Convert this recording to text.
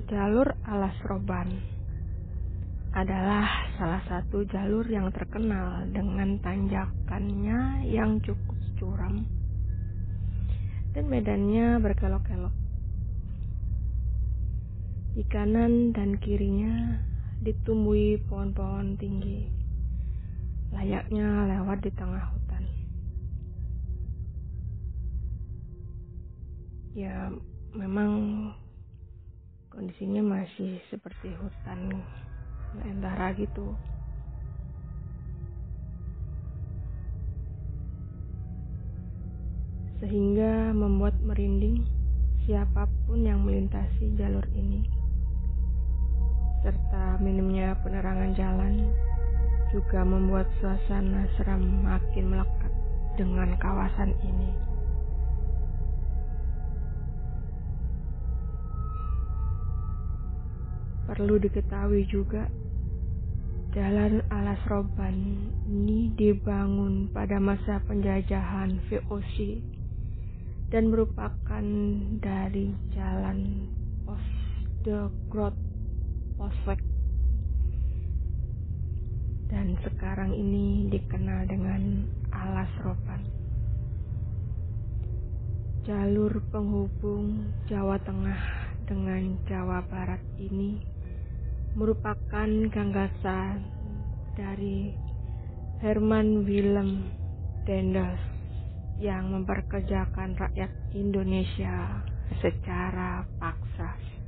Jalur Alas Roban adalah salah satu jalur yang terkenal dengan tanjakannya yang cukup curam dan medannya berkelok-kelok. Di kanan dan kirinya ditumbuhi pohon-pohon tinggi, layaknya lewat di tengah hutan. Ya, memang kondisinya masih seperti hutan belantara gitu. Sehingga membuat merinding siapapun yang melintasi jalur ini. Serta minimnya penerangan jalan juga membuat suasana seram makin melekat dengan kawasan ini. Perlu diketahui juga, Jalan Alas Roban ini dibangun pada masa penjajahan VOC dan merupakan dari jalan Pos de Groot Posweg dan sekarang ini dikenal dengan Alas Roban. Jalur penghubung Jawa Tengah dengan Jawa Barat ini merupakan gagasan dari Herman Willem Daendels yang memperkerjakan rakyat Indonesia secara paksa.